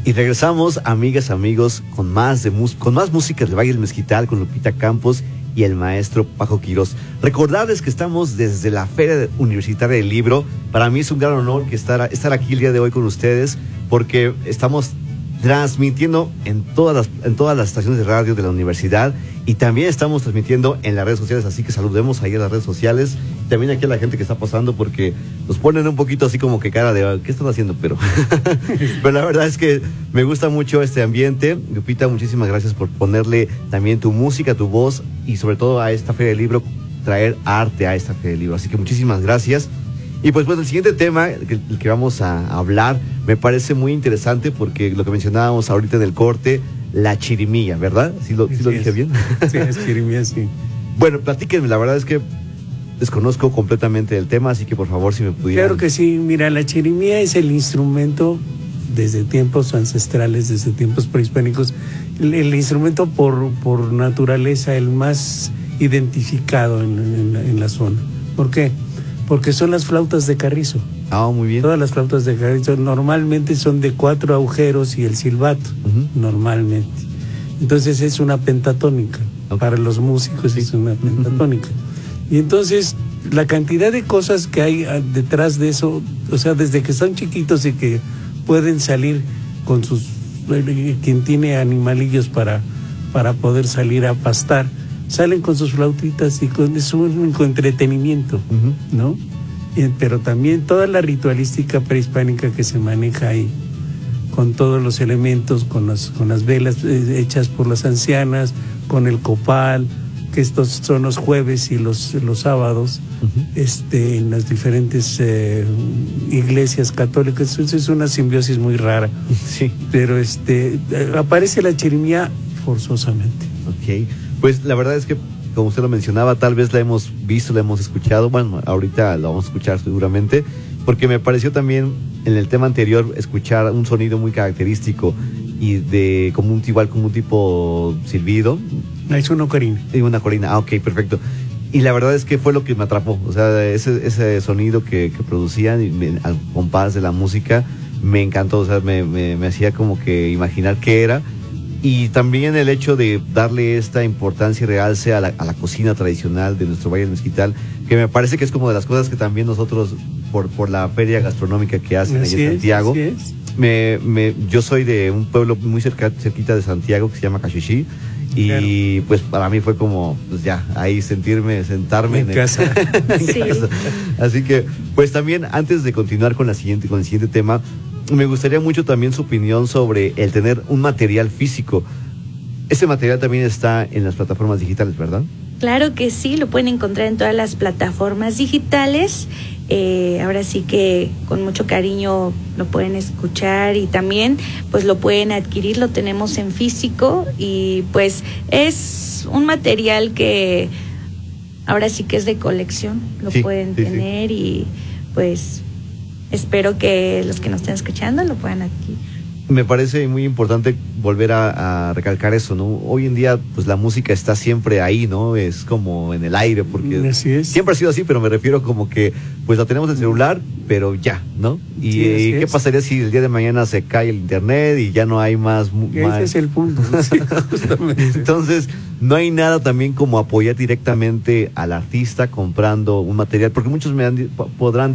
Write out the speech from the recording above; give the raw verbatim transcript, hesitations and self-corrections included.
Y regresamos, amigas, amigos, con más de mus- con más música del Valle del Mezquital, con Lupita Campos y el maestro Paco Quirós. Recordarles que estamos desde la Feria Universitaria del Libro. Para mí es un gran honor que estar, estar aquí el día de hoy con ustedes, porque estamos transmitiendo en todas las, en todas las estaciones de radio de la universidad, y también estamos transmitiendo en las redes sociales, así que saludemos ahí a las redes sociales, también aquí a la gente que está pasando, porque nos ponen un poquito así como que cara de ¿qué están haciendo? Pero, pero la verdad es que me gusta mucho este ambiente. Lupita, muchísimas gracias por ponerle también tu música, tu voz, y sobre todo a esta Feria del Libro, traer arte a esta Feria del Libro, así que muchísimas gracias. Y pues, pues el siguiente tema que, el que vamos a hablar me parece muy interesante, porque lo que mencionábamos ahorita en el corte, la chirimía, ¿verdad? ¿Sí lo, sí Sí lo dije es. bien? Sí, es chirimía, sí. Bueno, platíquenme, la verdad es que desconozco completamente el tema, así que por favor, si me pudieran... Claro que sí, mira, la chirimía es el instrumento desde tiempos ancestrales, desde tiempos prehispánicos, el, el instrumento por, por naturaleza el más identificado en, en, en la zona. ¿Por qué? Porque son las flautas de carrizo. Ah, muy bien. Todas las flautas de carrizo normalmente son de cuatro agujeros y el silbato, Uh-huh. normalmente. Entonces es una pentatónica. Okay. Para los músicos Sí. es una pentatónica. Uh-huh. Y entonces la cantidad de cosas que hay detrás de eso, o sea, desde que son chiquitos y que pueden salir con sus, quien tiene animalillos para, para poder salir a pastar, salen con sus flautitas y con, es un único entretenimiento, uh-huh. ¿no? Y, pero también toda la ritualística prehispánica que se maneja ahí, con todos los elementos, con las, con las velas eh, hechas por las ancianas, con el copal, que estos son los jueves y los, los sábados, uh-huh. este, en las diferentes eh, iglesias católicas. Eso es una simbiosis muy rara. Sí. Pero este, aparece la chirimía forzosamente. Ok, pues la verdad es que, como usted lo mencionaba, tal vez la hemos visto, la hemos escuchado, bueno, ahorita la vamos a escuchar seguramente, porque me pareció también en el tema anterior escuchar un sonido muy característico y de como un igual como un tipo silbido. Es una ocarina. Y una corina, ah, ok, perfecto. Y la verdad es que fue lo que me atrapó, o sea, ese, ese sonido que, que producían y me, al compás de la música me encantó, o sea, me, me, me hacía como que imaginar qué era. Y también el hecho de darle esta importancia y realce a la, a la cocina tradicional de nuestro Valle del Mezquital, que me parece que es como de las cosas que también nosotros, por, por la feria gastronómica que hacen Así ahí en es, Santiago, así es. me, me, yo soy de un pueblo muy cerca, cerquita de Santiago que se llama Caxixí, y claro. Pues para mí fue como, pues ya, ahí sentirme, sentarme en, en casa. El, Sí. en casa. Así que, pues también, antes de continuar con la siguiente, con el siguiente tema, me gustaría mucho también su opinión sobre el tener un material físico. Ese material también está en las plataformas digitales, ¿verdad? Claro que sí, lo pueden encontrar en todas las plataformas digitales. Eh, ahora sí que con mucho cariño lo pueden escuchar y también pues lo pueden adquirir, lo tenemos en físico y pues es un material que ahora sí que es de colección, lo sí, pueden sí, tener sí. Y pues espero que los que nos estén escuchando lo puedan adquirir. Me parece muy importante volver a, a recalcar eso, ¿no? Hoy en día, pues la música está siempre ahí, ¿no? Es como en el aire, porque así es. Siempre ha sido así, pero me refiero como que, pues la tenemos en el celular, pero ya, ¿no? Y, sí, ¿y qué es. pasaría si el día de mañana se cae el internet y ya no hay más? Ese más... es el punto, sí, justamente. Entonces, no hay nada también como apoyar directamente al artista comprando un material, porque muchos me han, podrán